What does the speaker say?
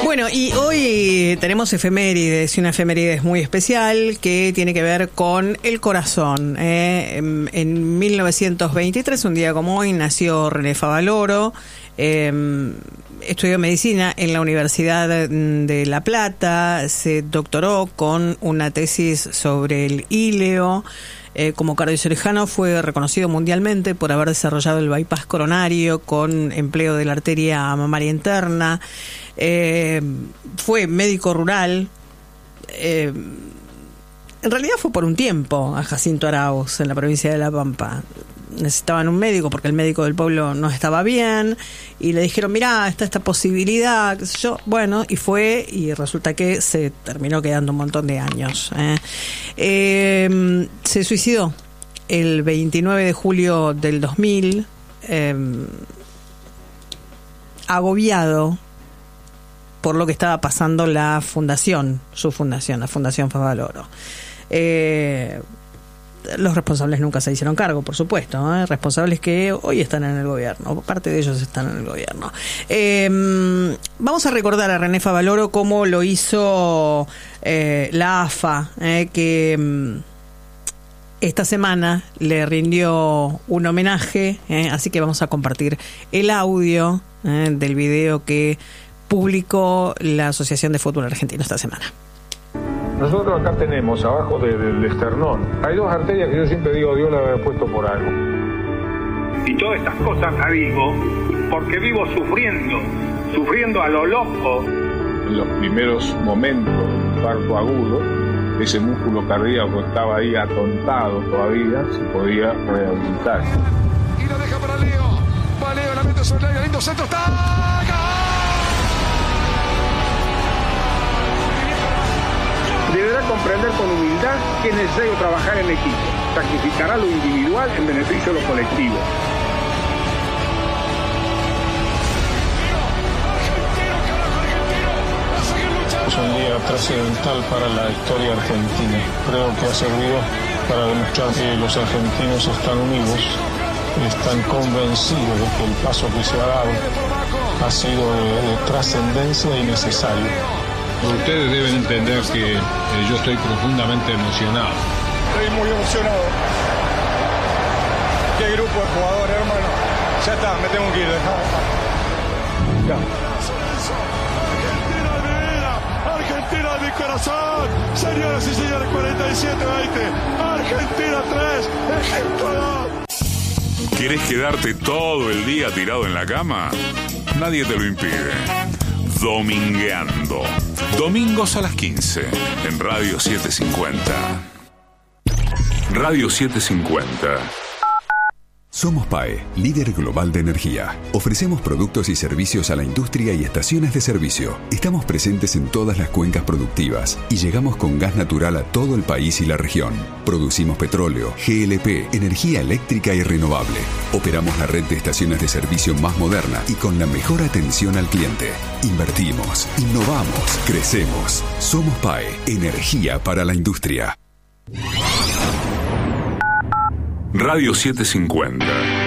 Bueno, y hoy tenemos efemérides, y una efemérides muy especial que tiene que ver con el corazón. En 1923, un día como hoy, nació René Favaloro. Estudió medicina en la Universidad de La Plata, se doctoró con una tesis sobre el íleo. Como cardiocirujano fue reconocido mundialmente por haber desarrollado el bypass coronario con empleo de la arteria mamaria interna. Fue médico rural. En realidad fue por un tiempo a Jacinto Arauz en la provincia de La Pampa. Necesitaban un médico porque el médico del pueblo no estaba bien y le dijeron, mirá, está esta posibilidad, qué sé yo. Bueno, y fue, y resulta que se terminó quedando un montón de años. Se suicidó el 29 de julio del 2000, agobiado por lo que estaba pasando la fundación, la Fundación Favaloro. Los responsables nunca se hicieron cargo, por supuesto, responsables que hoy están en el gobierno, parte de ellos están en el gobierno. Vamos a recordar a René Favaloro como lo hizo la AFA, que esta semana le rindió un homenaje, así que vamos a compartir el audio del video que publicó la Asociación de Fútbol Argentino esta semana. Nosotros acá tenemos, abajo del esternón, hay dos arterias que yo siempre digo, Dios las había puesto por algo. Y todas estas cosas las digo porque vivo sufriendo a lo loco. En los primeros momentos del infarto agudo, ese músculo cardíaco estaba ahí atontado todavía, se podía rehabilitar. Y lo deja para Leo. Va Leo, la mete sobre el área, lindo centro, está. Deberá comprender con humildad que es necesario trabajar en equipo. Sacrificará lo individual en beneficio de lo colectivo. Es un día trascendental para la historia argentina. Creo que ha servido para demostrar que los argentinos están unidos, están convencidos de que el paso que se ha dado ha sido de trascendencia y necesario. Ustedes deben entender que yo estoy profundamente emocionado. Estoy muy emocionado. Qué grupo de jugadores, hermano. Ya está, me tengo que ir, dejá. Argentina de mi vida, Argentina de mi corazón. Señoras y señores, 47-20. Argentina 3, Egipto 2. ¿Querés quedarte todo el día tirado en la cama? Nadie te lo impide. Domingueando. Domingos a las 15 en Radio 750. Radio 750. Somos PAE, líder global de energía. Ofrecemos productos y servicios a la industria y estaciones de servicio. Estamos presentes en todas las cuencas productivas y llegamos con gas natural a todo el país y la región. Producimos petróleo, GLP, energía eléctrica y renovable. Operamos la red de estaciones de servicio más moderna y con la mejor atención al cliente. Invertimos, innovamos, crecemos. Somos PAE, energía para la industria. Radio 750.